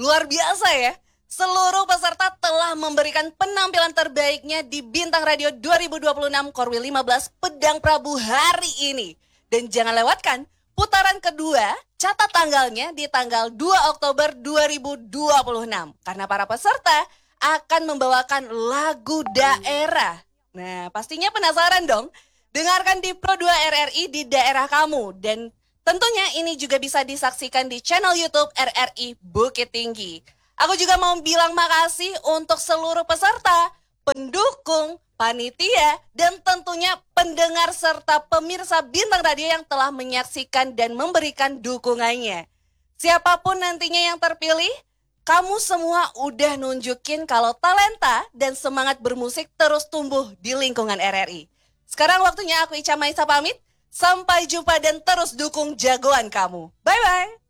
Luar biasa ya. Seluruh peserta telah memberikan penampilan terbaiknya di Bintang Radio 2026 Korwil 15 Pedang Prabu hari ini. Dan jangan lewatkan putaran kedua, catat tanggalnya di tanggal 2 Oktober 2026. Karena para peserta akan membawakan lagu daerah. Nah, pastinya penasaran dong? Dengarkan di Pro 2 RRI di daerah kamu. Dan tentunya ini juga bisa disaksikan di channel YouTube RRI Bukit Tinggi. Aku juga mau bilang makasih untuk seluruh peserta, pendukung, panitia, dan tentunya pendengar serta pemirsa Bintang Radio yang telah menyaksikan dan memberikan dukungannya. Siapapun nantinya yang terpilih, kamu semua udah nunjukin kalau talenta dan semangat bermusik terus tumbuh di lingkungan RRI. Sekarang waktunya aku Ica Maisa pamit. Sampai jumpa dan terus dukung jagoan kamu. Bye-bye.